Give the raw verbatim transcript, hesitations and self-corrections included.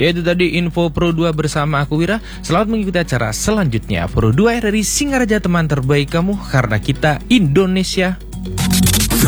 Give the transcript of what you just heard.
Ya itu tadi info Pro dua bersama aku Wira. Selamat mengikuti acara selanjutnya. Pro dua R R I Singaraja, teman terbaik kamu, karena kita Indonesia